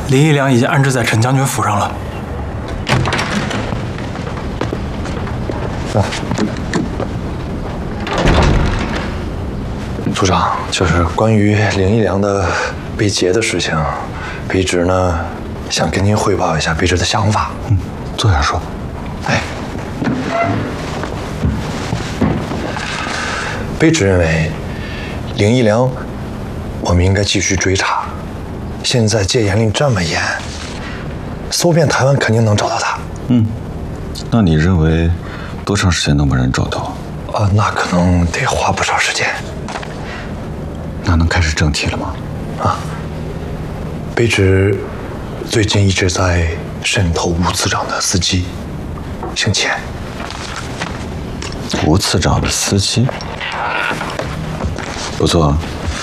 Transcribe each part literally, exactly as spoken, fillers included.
林一良已经安置在陈将军府上了。 啊，组长，就是关于林一良的被劫的事情，卑职呢想跟您汇报一下卑职的想法。 嗯，坐下说。 哎，卑职认为林一良，我们应该继续追查。现在戒严令这么严，搜遍台湾肯定能找到他。 嗯，那你认为多长时间能把人找到？ 啊，那可能得花不少时间。 那能开始正题了吗？ 啊，卑职最近一直在渗透吴次长的司机，姓钱。 吴次长的司机，不错，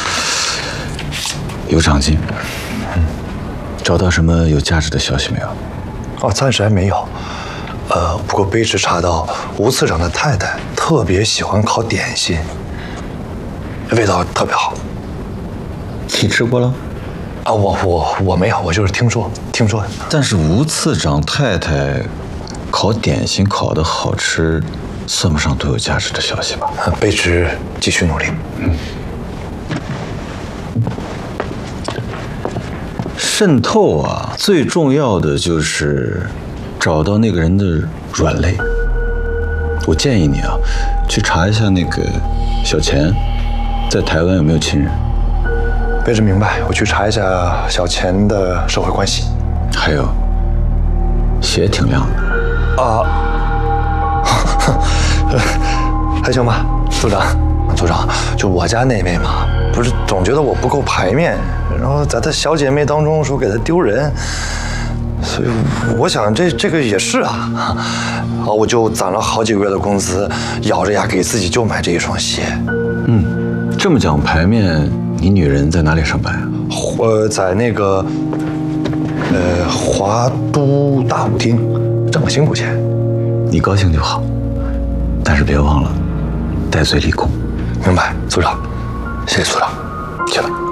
有长进。嗯，找到什么有价值的消息没有？ 哦，暂时还没有。呃，不过卑职查到吴次长的太太特别喜欢烤点心，味道特别好。 你吃过了？ 啊，我我我没有，我就是听说听说的。 但是吴次长太太烤点心烤得好吃，算不上多有价值的消息吧？ 卑职继续努力。嗯。 渗透啊，最重要的就是找到那个人的软肋。我建议你啊，去查一下那个小钱在台湾有没有亲人。 卑职明白，我去查一下小钱的社会关系。 还有，血挺亮的。 啊，还行吧，组长。组长，就我家那位嘛，不是总觉得我不够排面，然后在她小姐妹当中说给她丢人，所以我想这这个也是啊，啊，我就攒了好几个月的工资，咬着牙给自己就买这一双鞋。 嗯，这么讲排面，你女人在哪里上班啊？ 呃，在那个呃华都大舞厅挣个辛苦钱。 你高兴就好，但是别忘了带罪立功。 明白，组长，谢谢组长，去了。